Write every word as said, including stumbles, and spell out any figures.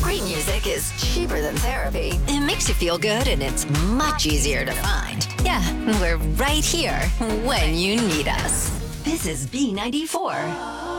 Great music is cheaper than therapy. It makes you feel good and it's much easier to find. Yeah, we're right here when you need us. This is B ninety-four.